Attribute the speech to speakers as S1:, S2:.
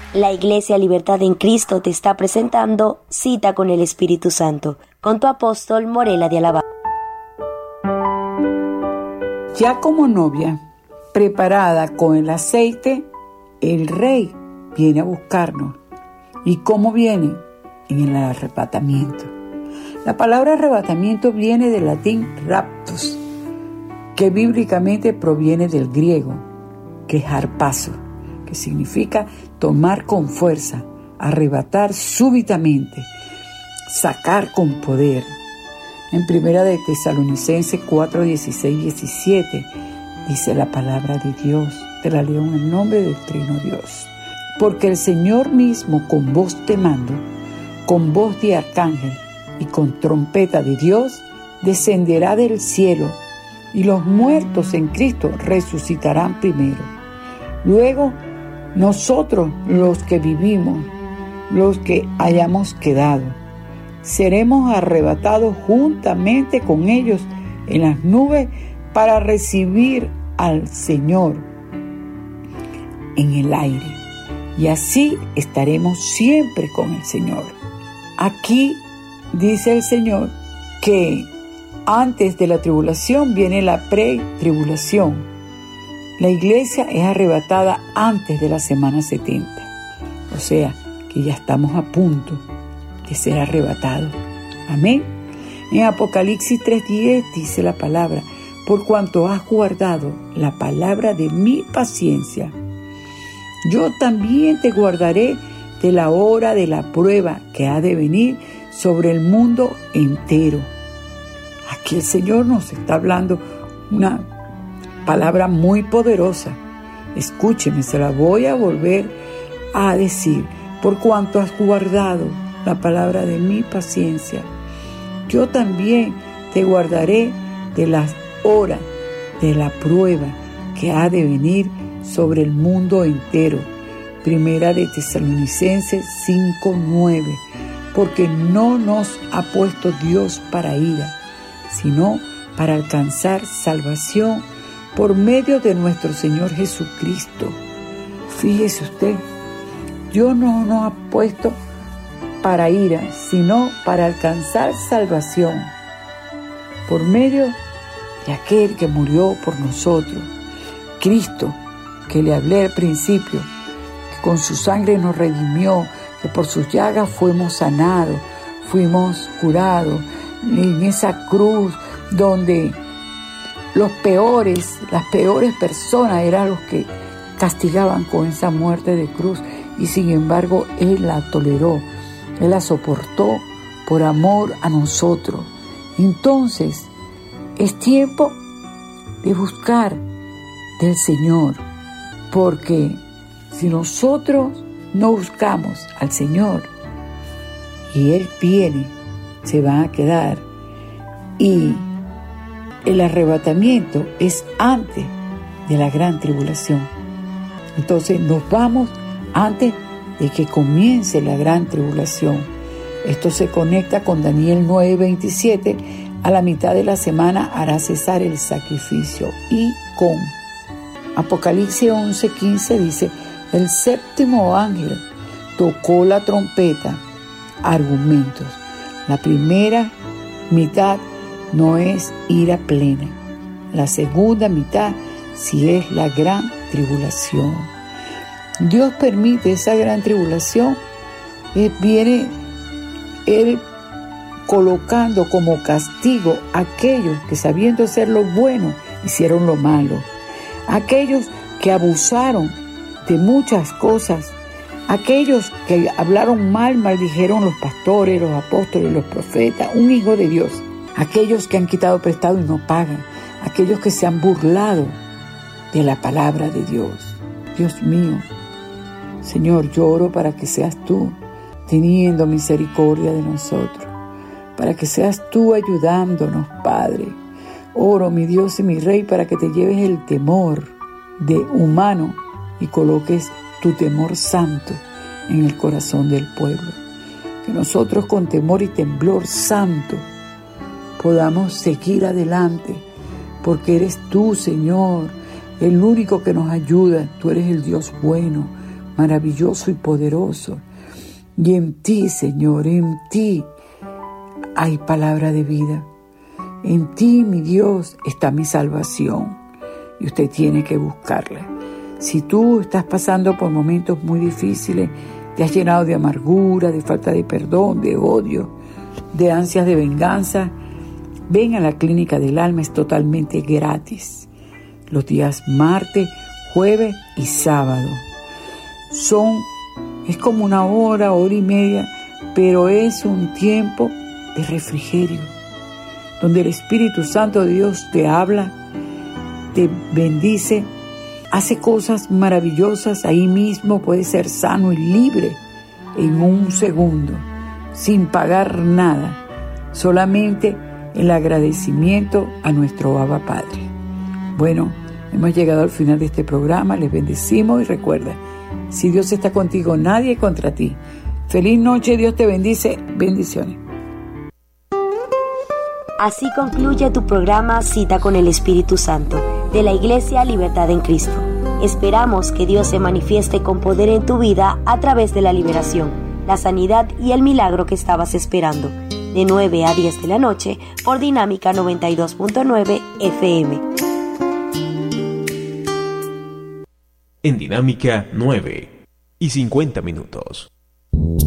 S1: La Iglesia Libertad en Cristo te está presentando Cita con el Espíritu Santo, con tu apóstol Morela de Alabama.
S2: Ya como novia, preparada con el aceite, el Rey viene a buscarnos. ¿Y cómo viene? En el arrebatamiento. La palabra arrebatamiento viene del latín raptus, que bíblicamente proviene del griego, que es harpazo, que significa tomar con fuerza, arrebatar súbitamente, sacar con poder. En Primera de Tesalonicenses 4, 16, 17 dice la palabra de Dios. Te la leo en el nombre del Trino Dios. Porque el Señor mismo con voz de mando, con voz de arcángel y con trompeta de Dios, descenderá del cielo, y los muertos en Cristo resucitarán primero. Luego, nosotros los que vivimos, los que hayamos quedado, seremos arrebatados juntamente con ellos en las nubes para recibir al Señor en el aire. Y así estaremos siempre con el Señor. Aquí dice el Señor que antes de la tribulación viene la pretribulación. La iglesia es arrebatada antes de la semana 70. O sea, que ya estamos a punto de ser arrebatados. Amén. En Apocalipsis 3:10 dice la palabra: por cuanto has guardado la palabra de mi paciencia, yo también te guardaré de la hora de la prueba que ha de venir sobre el mundo entero. Aquí el Señor nos está hablando una palabra muy poderosa. Escúcheme, se la voy a volver a decir. Por cuanto has guardado la palabra de mi paciencia, yo también te guardaré de las horas de la prueba que ha de venir sobre el mundo entero. Primera de Tesalonicenses 5:9. Porque no nos ha puesto Dios para ira, sino para alcanzar salvación por medio de nuestro Señor Jesucristo. Fíjese usted, Dios no nos ha puesto para ira, sino para alcanzar salvación por medio de aquel que murió por nosotros, Cristo, que le hablé al principio, que con su sangre nos redimió, que por sus llagas fuimos sanados, fuimos curados. En esa cruz donde las peores personas eran los que castigaban con esa muerte de cruz, y sin embargo Él la toleró, Él la soportó por amor a nosotros. Entonces es tiempo de buscar del Señor, porque si nosotros no buscamos al Señor y Él viene, se van a quedar. Y el arrebatamiento es antes de la gran tribulación. Entonces nos vamos antes de que comience la gran tribulación. Esto se conecta con Daniel 9:27. A la mitad de la semana hará cesar el sacrificio. Y con Apocalipsis 11:15 dice: el séptimo ángel tocó la trompeta. Argumentos. La primera mitad no es ira plena. La segunda mitad sí es la gran tribulación. Dios permite esa gran tribulación. Viene Él colocando como castigo a aquellos que, sabiendo hacer lo bueno, hicieron lo malo. Aquellos que abusaron de muchas cosas. Aquellos que hablaron mal, maldijeron los pastores, los apóstoles, los profetas, un hijo de Dios. Aquellos que han quitado prestado y no pagan. Aquellos que se han burlado de la palabra de Dios. Dios mío, Señor, yo oro para que seas tú teniendo misericordia de nosotros. Para que seas tú ayudándonos, Padre. Oro, mi Dios y mi Rey, para que te lleves el temor de humano y coloques tu temor santo en el corazón del pueblo. Que nosotros con temor y temblor santo podamos seguir adelante, porque eres tú, Señor, el único que nos ayuda. Tú eres el Dios bueno, maravilloso y poderoso. Y en ti, Señor, en ti hay palabra de vida. En ti, mi Dios, está mi salvación. Y usted tiene que buscarla. Si tú estás pasando por momentos muy difíciles, te has llenado de amargura, de falta de perdón, de odio, de ansias de venganza, ven a la Clínica del Alma, es totalmente gratis. Los días martes, jueves y sábado. Es como una hora y media, pero es un tiempo de refrigerio, donde el Espíritu Santo de Dios te habla, te bendice, hace cosas maravillosas. Ahí mismo puedes ser sano y libre en un segundo, sin pagar nada, solamente el agradecimiento a nuestro Abba Padre. Bueno, hemos llegado al final de este programa, les bendecimos y recuerda, si Dios está contigo, nadie contra ti. Feliz noche, Dios te bendice, bendiciones.
S1: Así concluye tu programa Cita con el Espíritu Santo, de la Iglesia Libertad en Cristo. Esperamos que Dios se manifieste con poder en tu vida a través de la liberación, la sanidad y el milagro que estabas esperando. De 9 a 10 de la noche por Dinámica 92.9 FM.
S3: En Dinámica 9 y 50 minutos.